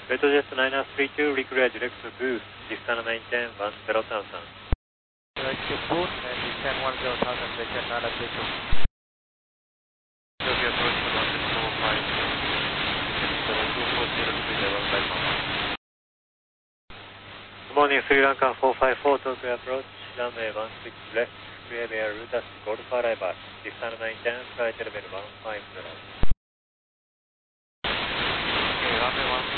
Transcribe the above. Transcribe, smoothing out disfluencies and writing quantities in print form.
Retrojet 9932, reclear direct to boost, Vistana maintain 10,000. Direct to boost and descend 10,000, Vector 932. Tokyo approach to London 452, level 511. Good morning, Sri Lanka 454, Tokyo approach, runway 16 left, clear air route as Golf arrival, Vistana maintain, flight level 150. Okay, runway 16